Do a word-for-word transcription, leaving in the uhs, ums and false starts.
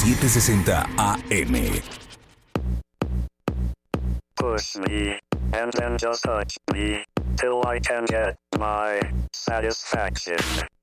setecientos sesenta A M. Push me, and then just touch me, till I can get my satisfaction.